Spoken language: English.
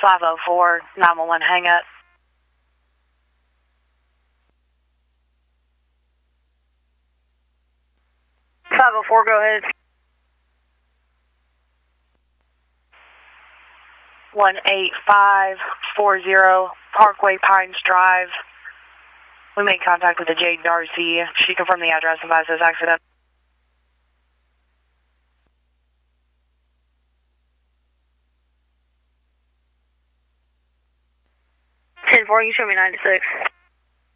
504, 911 hang up. 504, go ahead. 18540 Parkway Pines Drive. We made contact with the Jade Darcy. She confirmed the address and advised this accident. 10-4, you show me 96.